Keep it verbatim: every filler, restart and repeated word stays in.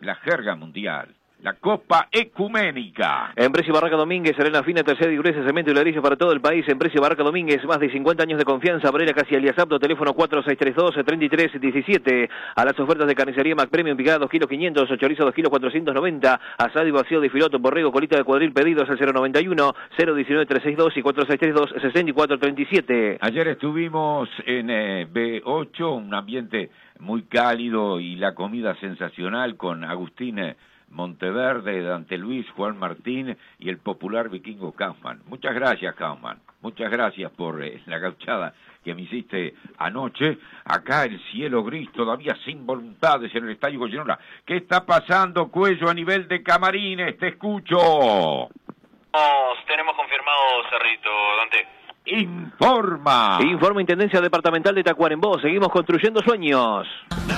la jerga mundial. La Copa Ecuménica. Empresa Barraca Domínguez, arena fina, tercera y gruesa, cemento y ladrillo para todo el país. Empresa Barraca Domínguez, más de cincuenta años de confianza. Barrera casi Aliasapto, teléfono cuatro seis tres dos, tres tres uno siete. A las ofertas de carnicería Mac Premium, picada dos kilos quinientos, chorizo dos kilos cuatrocientos noventa. Asado y vacío de filoto, borrego, colita de cuadril, pedidos al cero noventa y uno, cero diecinueve, trescientos sesenta y dos y cuatro seis tres dos, sesenta y cuatro treinta y siete. Ayer estuvimos en eh, B ocho, un ambiente muy cálido y la comida sensacional con Agustín eh, Monteverde, Dante Luis, Juan Martín y el popular vikingo Kaufman. Muchas gracias, Kaufman. Muchas gracias por eh, la gauchada que me hiciste anoche. Acá el cielo gris, todavía sin voluntades en el Estadio Goyenola. ¿Qué está pasando, Cuello, a nivel de camarines? Te escucho. Oh, tenemos confirmado Cerrito, Dante. Informa. Informa Intendencia Departamental de Tacuarembó. Seguimos construyendo sueños.